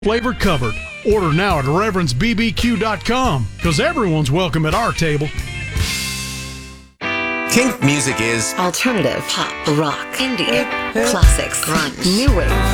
flavor covered. Order now at reverendsbbq.com, because everyone's welcome at our table. Kink music is alternative, pop, rock, indie, classics, grunge, new wave.